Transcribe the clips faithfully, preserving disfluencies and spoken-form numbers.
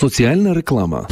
Соціальна реклама.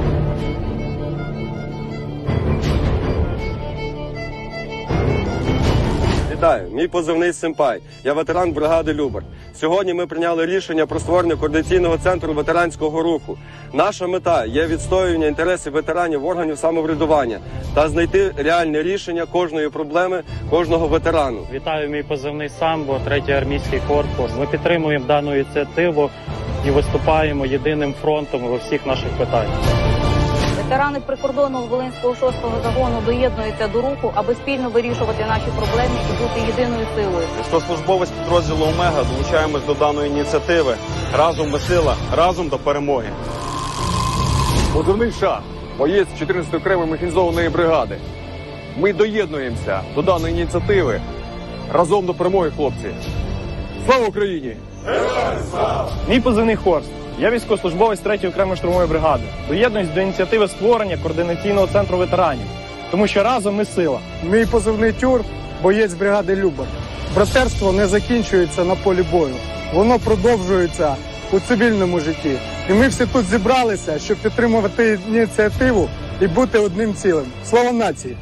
Вітаю, мій позивний Симпай. Я ветеран бригади «Любар». Сьогодні ми прийняли рішення про створення координаційного центру ветеранського руху. Наша мета є відстоювання інтересів ветеранів органів самоврядування та знайти реальне рішення кожної проблеми кожного ветерану. Вітаю, мій позивний Самбо, третій армійський корпус. Ми підтримуємо дану ініціативу і виступаємо єдиним фронтом у всіх наших питаннях. Ветерани прикордонного Волинського шостого загону доєднуються до руху, аби спільно вирішувати наші проблеми і бути єдиною силою. Військовослужбовець підрозділу «Омега» долучаємось до даної ініціативи. Разом ми сила, разом до перемоги. Позивний «Шах», боєць чотирнадцятої окремої механізованої бригади. Ми доєднуємося до даної ініціативи. Разом до перемоги, хлопці. Слава Україні! Героям слава! Мій позивний Хорст. Я військовослужбовець третьої окремої штурмової бригади. Доєднуюсь до ініціативи створення координаційного центру ветеранів. Тому що разом ми сила. Мій позивний Тюр, боєць бригади «Любар». Братерство не закінчується на полі бою. Воно продовжується у цивільному житті. І ми всі тут зібралися, щоб підтримувати ініціативу і бути одним цілим. Слава нації!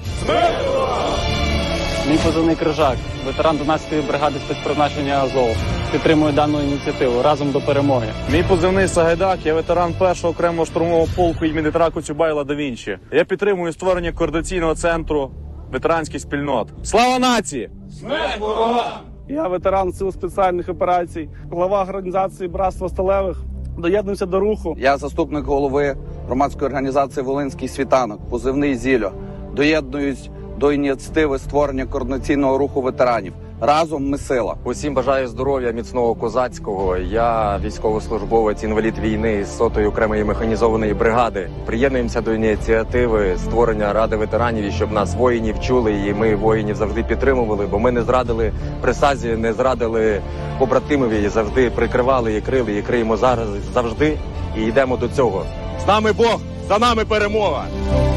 Мій позивний Крижак, ветеран дванадцятої бригади спецпризначення «Азов». Підтримую дану ініціативу разом до перемоги. Мій позивний Сагайдак, я ветеран першого окремого штурмового полку імені Дмитра Коцюбайла да Вінчі. Я підтримую створення координаційного центру ветеранських спільнот. Слава нації! Смерть ворогам! Я ветеран сил спеціальних операцій, глава організації «Братство сталевих». Доєднуюся до руху. Я заступник голови громадської організації «Волинський світанок», позивний Зілло. Доєднуюсь до ініціативи створення координаційного руху ветеранів. Разом ми сила. Усім бажаю здоров'я, міцного козацького. Я військовослужбовець, інвалід війни з сотої окремої механізованої бригади. Приєднуємося до ініціативи створення Ради ветеранів, і щоб нас воїнів чули, і ми воїнів завжди підтримували, бо ми не зрадили присязі, не зрадили побратимові, і завжди прикривали і крили, і криємо зараз завжди, і йдемо до цього. З нами Бог, за нами перемога!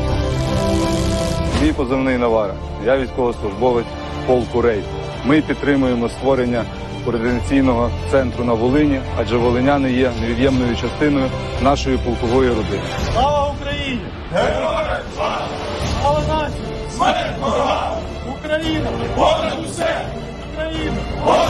Мій позивний Навара. Я військовослужбовець полку «Рейд». Ми підтримуємо створення координаційного центру на Волині, адже волиняни є невід'ємною частиною нашої полкової родини. Слава Україні! Героям слава! Слава нації! Смерть ворогам! Україна! Понад усе! Україна!